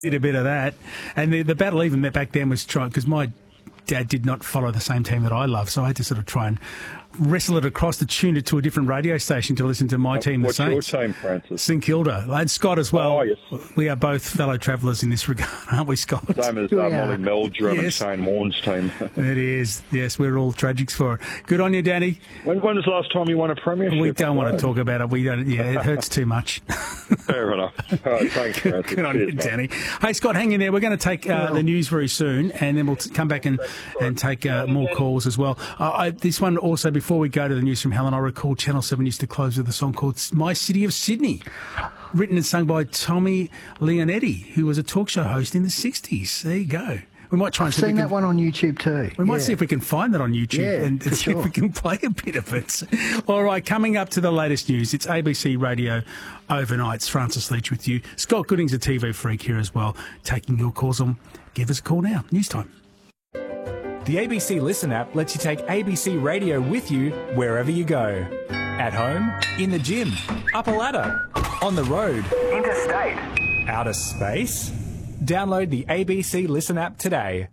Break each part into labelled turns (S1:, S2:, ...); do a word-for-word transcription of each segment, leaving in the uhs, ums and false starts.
S1: Did a bit of that. And the, the battle even back then was trying, because my dad did not follow the same team that I love, so I had to sort of try and wrestle it across to tune it to a different radio station to listen to my team, the Saints.
S2: What's your team, Francis?
S1: St Kilda. And Scott as well.
S2: Oh, yes.
S1: We are both fellow travellers in this regard, aren't we, Scott?
S2: Same as uh, Molly Meldrum yes. and Shane Warne's team.
S1: It is. Yes, we're all tragics for it. Good on you, Danny.
S2: When, when was the last time you won a premiership?
S1: We don't want to talk about it. We don't. Yeah, it hurts too much.
S2: Fair enough. All right, thanks, Francis.
S1: Good on Cheers, you, mate. Danny. Hey, Scott, hang in there. We're going to take uh, the news very soon, and then we'll t- come back and, and take uh, more calls as well. Uh, I, this one also, before we go to the news from Helen, I recall Channel seven used to close with a song called My City of Sydney, written and sung by Tommy Leonetti, who was a talk show host in the sixties. There you go. We might try and
S3: I've seen that one on YouTube too.
S1: We might
S3: yeah.
S1: see if we can find that on YouTube
S3: yeah,
S1: and see
S3: sure.
S1: if we can play a bit of it. All right, coming up to the latest news, it's A B C Radio Overnights. Francis Leach with you. Scott Gooding's a T V freak here as well, taking your calls on. Give us a call now. News time.
S4: The A B C Listen app lets you take A B C Radio with you wherever you go. At home, in the gym, up a ladder, on the road, interstate, outer space. Download the A B C Listen app today.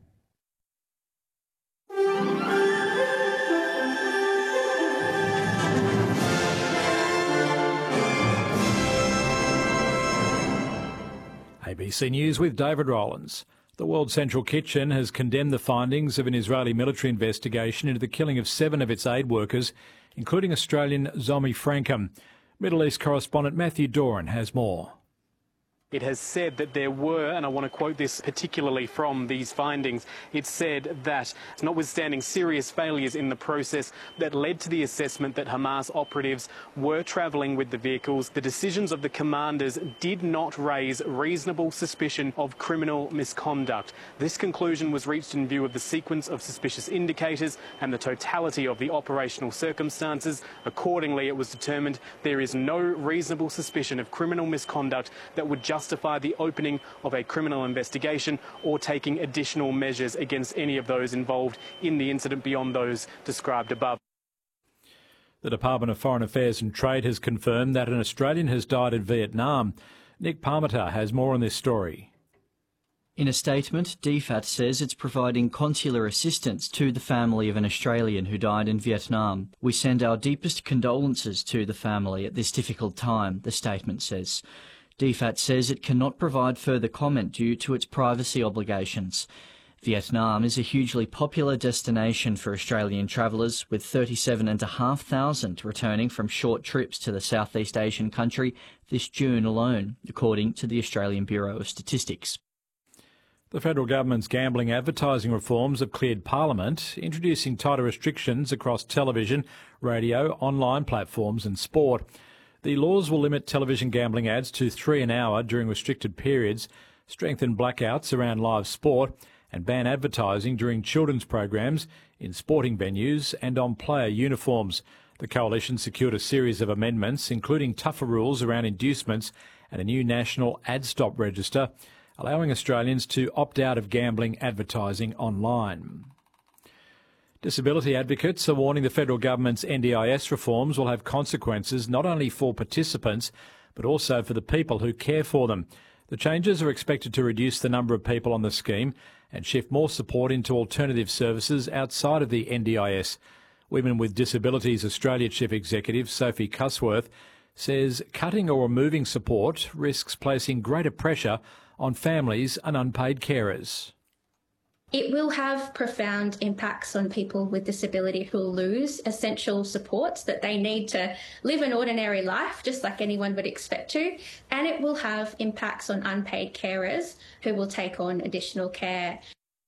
S4: A B C News with David Rowlands. The World Central Kitchen has condemned the findings of an Israeli military investigation into the killing of seven of its aid workers, including Australian Zomi Frankham. Middle East correspondent Matthew Doran has more.
S5: It has said that there were, and I want to quote this particularly from these findings, it said that notwithstanding serious failures in the process that led to the assessment that Hamas operatives were travelling with the vehicles, the decisions of the commanders did not raise reasonable suspicion of criminal misconduct. This conclusion was reached in view of the sequence of suspicious indicators and the totality of the operational circumstances. Accordingly, it was determined there is no reasonable suspicion of criminal misconduct that would justify justify the opening of a criminal investigation or taking additional measures against any of those involved in the incident beyond those described above.
S4: The Department of Foreign Affairs and Trade has confirmed that an Australian has died in Vietnam. Nick Parmenter has more on this story.
S6: In a statement, D F A T says it's providing consular assistance to the family of an Australian who died in Vietnam. We send our deepest condolences to the family at this difficult time, the statement says. D F A T says it cannot provide further comment due to its privacy obligations. Vietnam is a hugely popular destination for Australian travellers, with thirty-seven thousand five hundred returning from short trips to the Southeast Asian country this June alone, according to the Australian Bureau of Statistics.
S4: The federal government's gambling advertising reforms have cleared Parliament, introducing tighter restrictions across television, radio, online platforms and sport. The laws will limit television gambling ads to three an hour during restricted periods, strengthen blackouts around live sport, and ban advertising during children's programs, in sporting venues and on player uniforms. The coalition secured a series of amendments, including tougher rules around inducements and a new national ad stop register, allowing Australians to opt out of gambling advertising online. Disability advocates are warning the federal government's N D I S reforms will have consequences not only for participants but also for the people who care for them. The changes are expected to reduce the number of people on the scheme and shift more support into alternative services outside of the N D I S. Women with Disabilities Australia Chief Executive Sophie Cusworth says cutting or removing support risks placing greater pressure on families and unpaid carers.
S7: It will have profound impacts on people with disability who will lose essential supports that they need to live an ordinary life, just like anyone would expect to. And it will have impacts on unpaid carers who will take on additional care.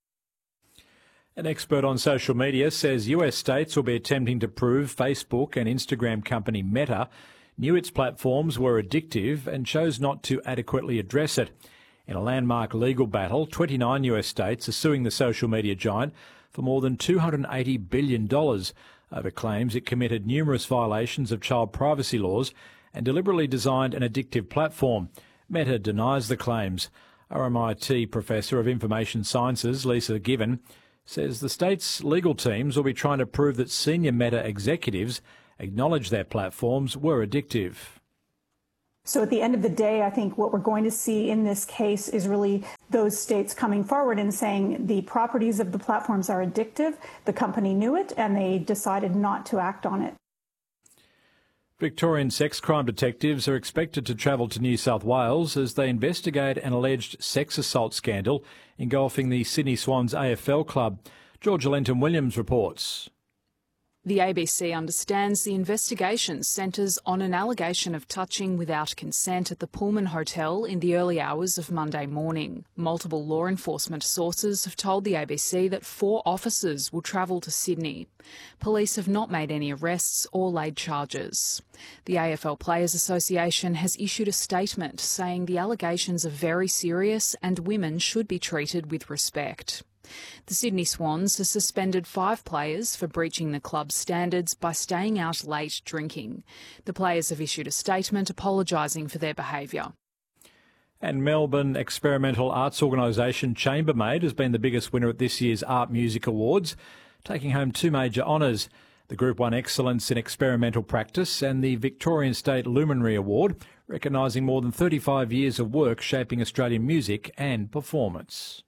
S4: An expert on social media says U S states will be attempting to prove Facebook and Instagram company Meta knew its platforms were addictive and chose not to adequately address it. In a landmark legal battle, twenty-nine U S states are suing the social media giant for more than two hundred eighty billion dollars over claims it committed numerous violations of child privacy laws and deliberately designed an addictive platform. Meta denies the claims. R M I T Professor of Information Sciences Lisa Given says the state's legal teams will be trying to prove that senior Meta executives acknowledge their platforms were addictive.
S3: So at the end of the day, I think what we're going to see in this case is really those states coming forward and saying the properties of the platforms are addictive, the company knew it, and they decided not to act on it.
S4: Victorian sex crime detectives are expected to travel to New South Wales as they investigate an alleged sex assault scandal engulfing the Sydney Swans A F L club. Georgia Lenton-Williams reports.
S8: The A B C understands the investigation centres on an allegation of touching without consent at the Pullman Hotel in the early hours of Monday morning. Multiple law enforcement sources have told the A B C that four officers will travel to Sydney. Police have not made any arrests or laid charges. The A F L Players Association has issued a statement saying the allegations are very serious and women should be treated with respect. The Sydney Swans has suspended five players for breaching the club's standards by staying out late drinking. The players have issued a statement apologising for their behaviour.
S4: And Melbourne experimental arts organisation Chambermaid has been the biggest winner at this year's Art Music Awards, taking home two major honours. The group won Excellence in Experimental Practice and the Victorian State Luminary Award, recognising more than thirty-five years of work shaping Australian music and performance.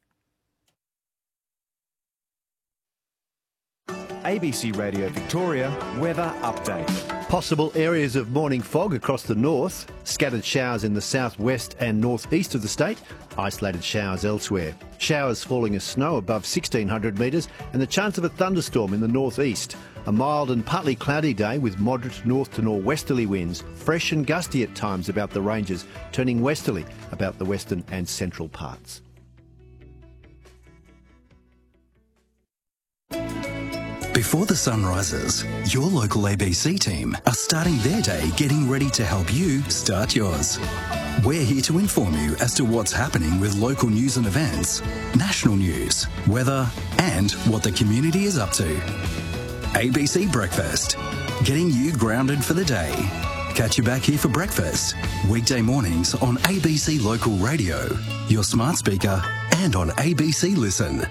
S9: A B C Radio Victoria weather update.
S10: Possible areas of morning fog across the north, scattered showers in the southwest and northeast of the state, isolated showers elsewhere. Showers falling as snow above sixteen hundred metres and the chance of a thunderstorm in the northeast. A mild and partly cloudy day with moderate north to northwesterly winds, fresh and gusty at times about the ranges, turning westerly about the western and central parts.
S11: Before the sun rises, your local A B C team are starting their day getting ready to help you start yours. We're here to inform you as to what's happening with local news and events, national news, weather, and what the community is up to. A B C Breakfast, getting you grounded for the day. Catch you back here for breakfast, weekday mornings on A B C Local Radio, your smart speaker, and on A B C Listen.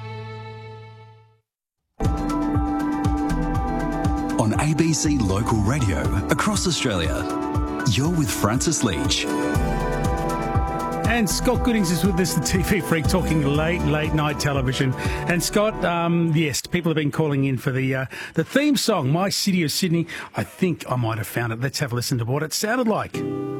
S11: On A B C Local Radio across Australia. You're with Francis Leach.
S1: And Scott Goodings is with us, the T V freak, talking late, late night television. And Scott, um, yes, people have been calling in for the uh, the theme song, My City of Sydney. I think I might have found it. Let's have a listen to what it sounded like.